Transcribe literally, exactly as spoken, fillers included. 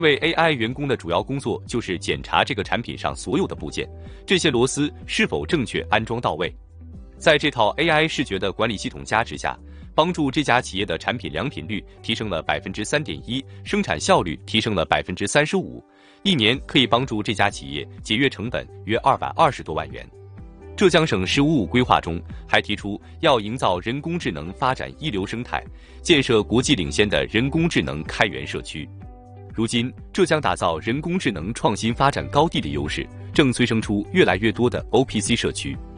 为 A I 员工的主要工作就是检查这个产品上所有的部件，这些螺丝是否正确安装到位。在这套 A I 视觉的管理系统加持下，帮助这家企业的产品良品率提升了 百分之三点一， 生产效率提升了 百分之三十五， 一年可以帮助这家企业节约成本约二百二十多万元。浙江省“十五五”规划中还提出要营造人工智能发展一流生态，建设国际领先的人工智能开源社区。如今，浙江打造人工智能创新发展高地的优势，正催生出越来越多的 O P C 社区。